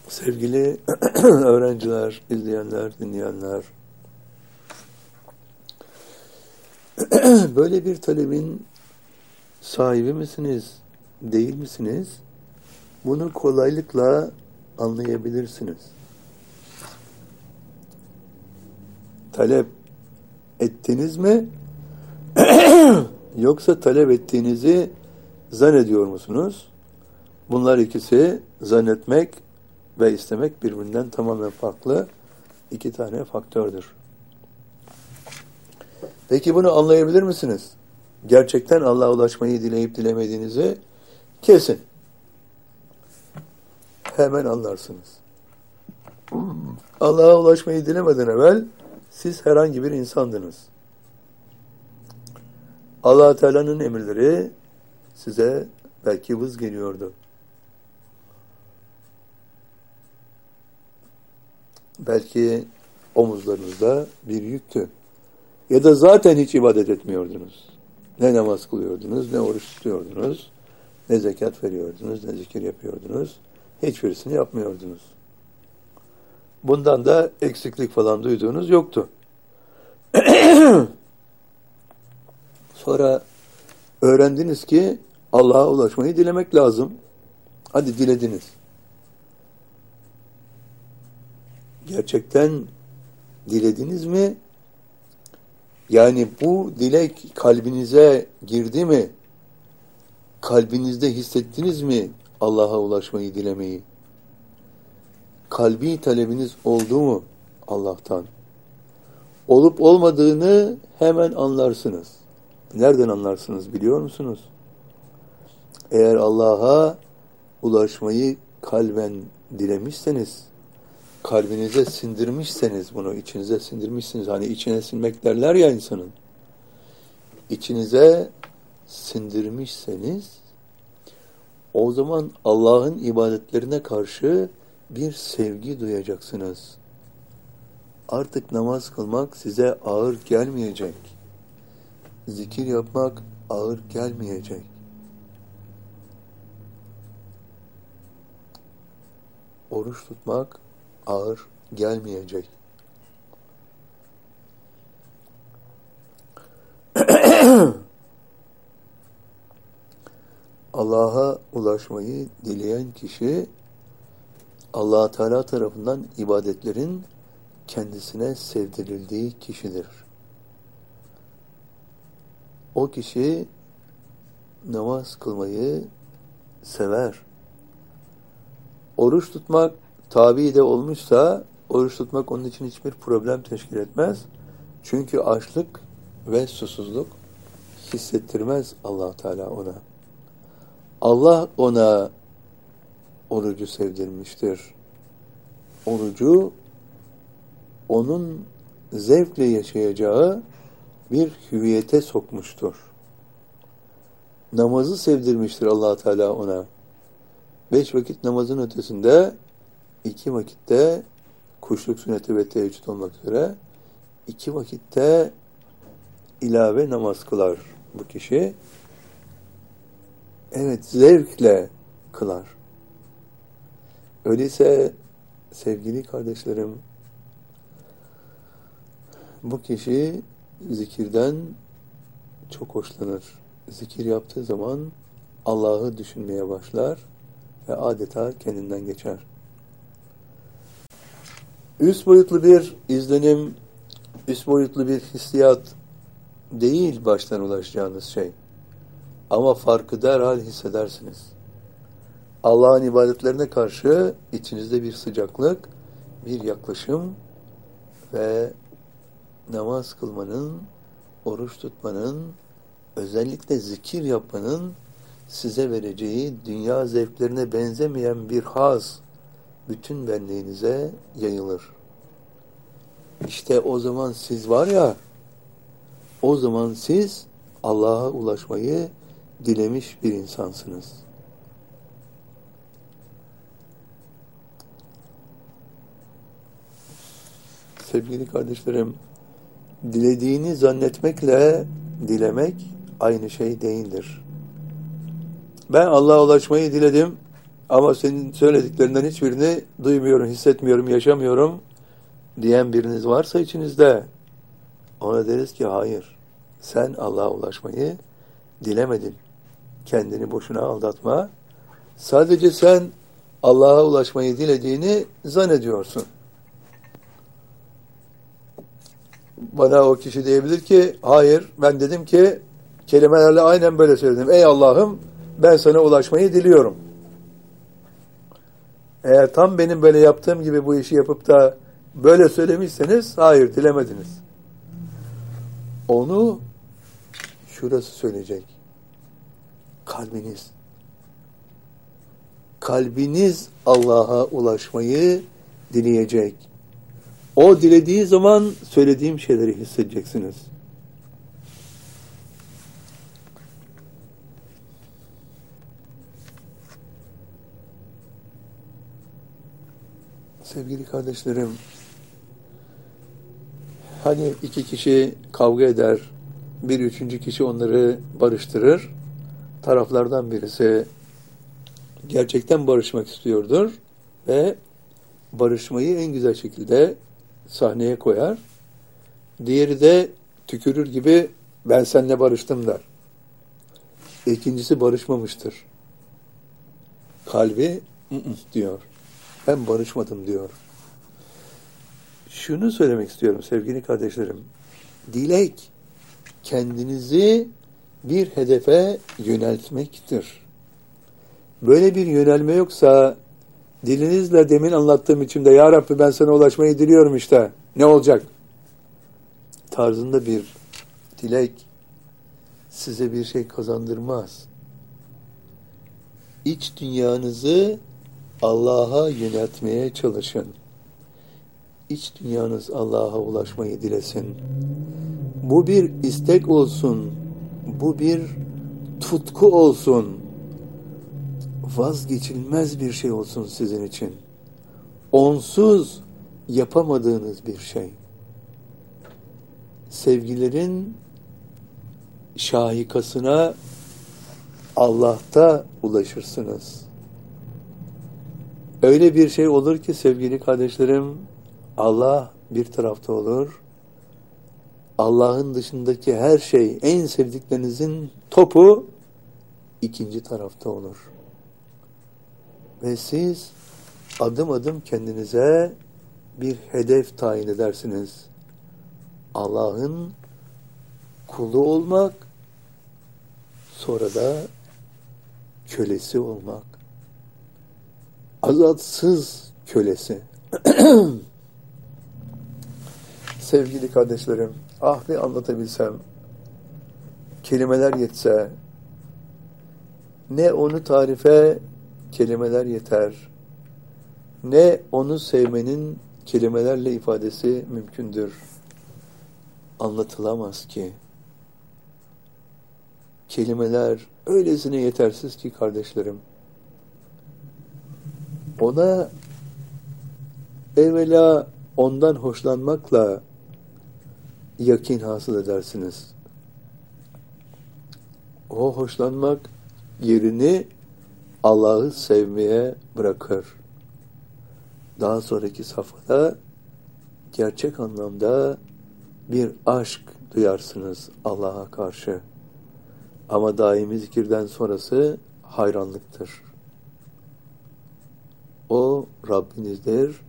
Sevgili öğrenciler, izleyenler, dinleyenler, böyle bir talebin sahibi misiniz, değil misiniz? Bunu kolaylıkla anlayabilirsiniz. Talep ettiniz mi? Yoksa talep ettiğinizi zannediyor musunuz? Bunlar ikisi, zannetmek ve istemek, birbirinden tamamen farklı iki tane faktördür. Peki bunu anlayabilir misiniz? Gerçekten Allah'a ulaşmayı dileyip dilemediğinizi kesin. Hemen anlarsınız. Allah'a ulaşmayı dilemeden evvel siz herhangi bir insandınız. Allah Teala'nın emirleri size belki vız geliyordu. Belki omuzlarınızda bir yüktü. Ya da zaten hiç ibadet etmiyordunuz. Ne namaz kılıyordunuz, ne oruç tutuyordunuz, ne zekat veriyordunuz, ne zikir yapıyordunuz. Hiçbirisini yapmıyordunuz. Bundan da eksiklik falan duyduğunuz yoktu. Sonra öğrendiniz ki Allah'a ulaşmayı dilemek lazım. Hadi dilediniz. Gerçekten dilediniz mi? Yani bu dilek kalbinize girdi mi? Kalbinizde hissettiniz mi Allah'a ulaşmayı dilemeyi? Kalbi talebiniz oldu mu Allah'tan? Olup olmadığını hemen anlarsınız. Nereden anlarsınız biliyor musunuz? Eğer Allah'a ulaşmayı kalben dilemişseniz, kalbinize sindirmişseniz bunu, içinize sindirmişsiniz. Hani içine sinmek derler ya insanın. İçinize sindirmişseniz, o zaman Allah'ın ibadetlerine karşı bir sevgi duyacaksınız. Artık namaz kılmak size ağır gelmeyecek. Zikir yapmak ağır gelmeyecek. Oruç tutmak ağır gelmeyecek. Allah'a ulaşmayı dileyen kişi Allah Teala tarafından ibadetlerin kendisine sevdirildiği kişidir. O kişi namaz kılmayı sever. Oruç tutmak tabi de olmuşsa oruç tutmak onun için hiçbir problem teşkil etmez. Çünkü açlık ve susuzluk hissettirmez Allah Teala ona. Allah ona orucu sevdirmiştir. Orucu onun zevkle yaşayacağı bir hüviyete sokmuştur. Namazı sevdirmiştir Allah Teala ona. 5 vakit namazın ötesinde 2 vakitte kuşluk sünneti ve teheccüd olmak üzere 2 vakitte ilave namaz kılar bu kişi. Evet, zevkle kılar. Öyleyse sevgili kardeşlerim, bu kişi zikirden çok hoşlanır. Zikir yaptığı zaman Allah'ı düşünmeye başlar ve adeta kendinden geçer. Üst boyutlu bir izlenim, üst boyutlu bir hissiyat değil baştan ulaşacağınız şey. Ama farkı derhal hissedersiniz. Allah'ın ibadetlerine karşı içinizde bir sıcaklık, bir yaklaşım ve namaz kılmanın, oruç tutmanın, özellikle zikir yapmanın size vereceği dünya zevklerine benzemeyen bir haz bütün benliğinize yayılır. İşte o zaman siz var ya, o zaman siz Allah'a ulaşmayı dilemiş bir insansınız. Sevgili kardeşlerim, dilediğini zannetmekle dilemek aynı şey değildir. Ben Allah'a ulaşmayı diledim ama senin söylediklerinden hiçbirini duymuyorum, hissetmiyorum, yaşamıyorum diyen biriniz varsa içinizde, ona deriz ki hayır, sen Allah'a ulaşmayı dilemedin. Kendini boşuna aldatma. Sadece sen Allah'a ulaşmayı dilediğini zannediyorsun. Bana o kişi diyebilir ki hayır, ben dedim ki kelimelerle aynen böyle söyledim. Ey Allah'ım, ben sana ulaşmayı diliyorum. Eğer tam benim böyle yaptığım gibi bu işi yapıp da böyle söylemişseniz hayır, dilemediniz. Onu şurası söyleyecek. Kalbiniz. Kalbiniz Allah'a ulaşmayı dileyecek. O dilediği zaman söylediğim şeyleri hissedeceksiniz. Sevgili kardeşlerim, hani iki kişi kavga eder, bir üçüncü kişi onları barıştırır. Taraflardan birisi gerçekten barışmak istiyordur ve barışmayı en güzel şekilde sahneye koyar. Diğeri de tükürür gibi ben seninle barıştım der. İkincisi barışmamıştır. Kalbi diyor. Ben barışmadım diyor. Şunu söylemek istiyorum sevgili kardeşlerim. Dilek kendinizi bir hedefe yöneltmektir. Böyle bir yönelme yoksa dilinizle demin anlattığım biçimde Ya Rabbi ben sana ulaşmayı diliyorum işte. Ne olacak? Tarzında bir dilek size bir şey kazandırmaz. İç dünyanızı Allah'a yöneltmeye çalışın. İç dünyanız Allah'a ulaşmayı dilesin. Bu bir istek olsun. Bu bir tutku olsun. Vazgeçilmez bir şey olsun sizin için. Onsuz yapamadığınız bir şey. Sevgilerin şahikasına Allah'ta ulaşırsınız. Öyle bir şey olur ki sevgili kardeşlerim, Allah bir tarafta olur. Allah'ın dışındaki her şey, en sevdiklerinizin topu ikinci tarafta olur. Ve siz adım adım kendinize bir hedef tayin edersiniz. Allah'ın kulu olmak, sonra da kölesi olmak. Azatsız kölesi. Sevgili kardeşlerim, ah bir anlatabilsem, kelimeler yetse, ne onu tarife kelimeler yeter, ne onu sevmenin kelimelerle ifadesi mümkündür. Anlatılamaz ki. Kelimeler öylesine yetersiz ki kardeşlerim. Ona evvela ondan hoşlanmakla yakin hasıl edersiniz. O hoşlanmak yerini Allah'ı sevmeye bırakır. Daha sonraki safhada gerçek anlamda bir aşk duyarsınız Allah'a karşı. Ama daimi zikirden sonrası hayranlıktır. O Rabbinizdir